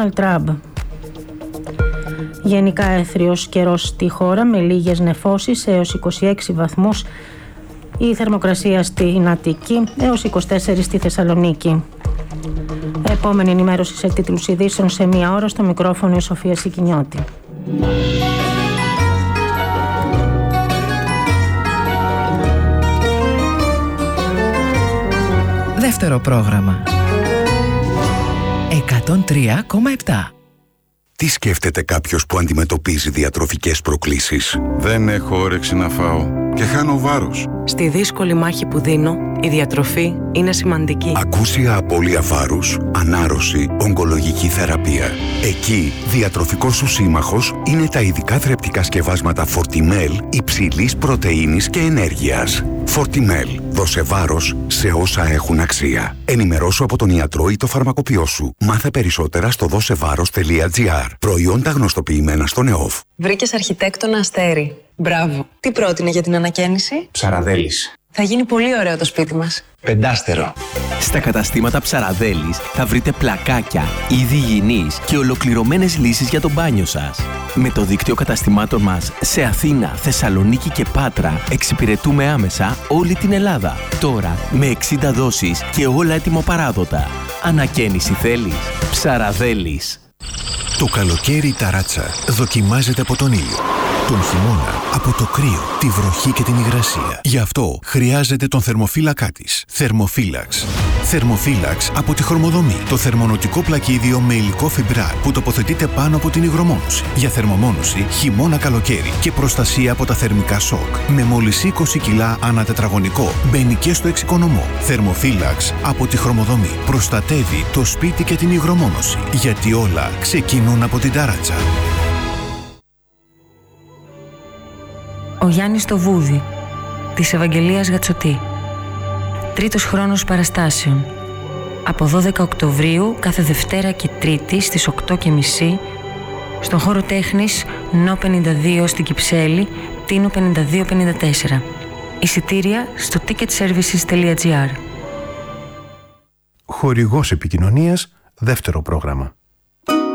Ντόναλντ Τραμπ. Γενικά έθριος καιρός στη χώρα με λίγες νεφώσεις έως 26 βαθμούς. Η θερμοκρασία στην Αττική έως 24 στη Θεσσαλονίκη. Επόμενη ενημέρωση σε τίτλους ειδήσεων σε μία ώρα. Στο μικρόφωνο η Σοφία Σικινιώτη. Δεύτερο πρόγραμμα. 103,7. Τι σκέφτεται κάποιος που αντιμετωπίζει διατροφικές προκλήσεις? Δεν έχω όρεξη να φάω και χάνω βάρος. Στη δύσκολη μάχη που δίνω, η διατροφή είναι σημαντική. Ακούσια απώλεια βάρους, ανάρρωση, ογκολογική θεραπεία. Εκεί, διατροφικός σου σύμμαχος είναι τα ειδικά θρεπτικά σκευάσματα Fortimel υψηλής πρωτεΐνης και ενέργειας. Fortimel. Δώσε βάρος σε όσα έχουν αξία. Ενημερώσου από τον ιατρό ή το φαρμακοποιό σου. Μάθε περισσότερα στο δώσεβάρος.gr. Προϊόντα γνωστοποιημένα στον ΕΟΦ. Βρήκες αρχιτέκτονα Αστέρι. Μπράβο. Τι πρότεινε για την ανακαίνιση? Ψαραδέλης. Θα γίνει πολύ ωραίο το σπίτι μας. 5 Στα καταστήματα Ψαραδέλης θα βρείτε πλακάκια, είδη υγιεινής και ολοκληρωμένες λύσεις για το μπάνιο σας. Με το δίκτυο καταστημάτων μας σε Αθήνα, Θεσσαλονίκη και Πάτρα εξυπηρετούμε άμεσα όλη την Ελλάδα. Τώρα με 60 δόσεις και όλα έτοιμο-παράδοτα. Ανακαίνιση θέλεις? Ψαραδέλης. Το καλοκαίρι η ταράτσα δοκιμάζεται από τον ήλιο. Τον χειμώνα από το κρύο, τη βροχή και την υγρασία. Γι' αυτό χρειάζεται τον θερμοφύλακά της. Θερμοφύλαξ. Θερμοφύλαξ από τη Χρωμοδομή. Το θερμονοτικό πλακίδιο με υλικό φιμπράρ που τοποθετείται πάνω από την υγρομόνωση. Για θερμομόνωση χειμώνα-καλοκαίρι και προστασία από τα θερμικά σοκ. Με μόλις 20 κιλά ανά τετραγωνικό. Μπαίνει και στο εξοικονομό. Θερμοφύλαξ από τη Χρωμοδομή. Προστατεύει το σπίτι και την υγρομόνωση. Γιατί όλα ξεκινούν από την ταράτσα. Ο Γιάννης το Βούδι, της Ευαγγελίας Γατσοτή. Τρίτος χρόνος παραστάσεων. Από 12 Οκτωβρίου, κάθε Δευτέρα και Τρίτη στις 8:30, στον χώρο τέχνης ΝΟ 52 στην Κυψέλη, Τίνο 5254. Εισιτήρια στο ticketservices.gr. Χορηγός επικοινωνίας, δεύτερο πρόγραμμα.